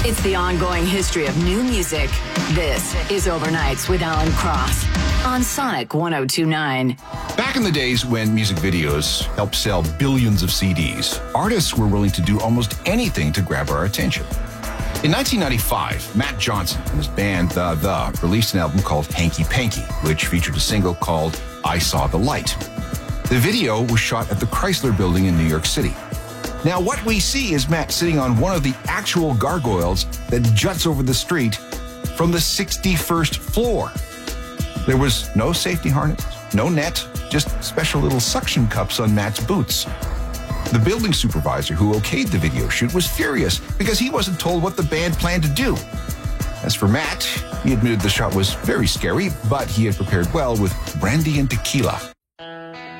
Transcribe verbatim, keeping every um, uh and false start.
It's the ongoing history of new music. This is Overnights with Alan Cross on Sonic one oh two point nine. Back in the days when music videos helped sell billions of C Ds, artists were willing to do almost anything to grab our attention. In nineteen ninety-five, Matt Johnson and his band The The released an album called Hanky Panky, which featured a single called I Saw the Light. The video was shot at the Chrysler Building in New York City. Now, what we see is Matt sitting on one of the actual gargoyles that juts over the street from the sixty-first floor. There was no safety harness, no net, just special little suction cups on Matt's boots. The building supervisor who okayed the video shoot was furious because he wasn't told what the band planned to do. As for Matt, he admitted the shot was very scary, but he had prepared well with brandy and tequila.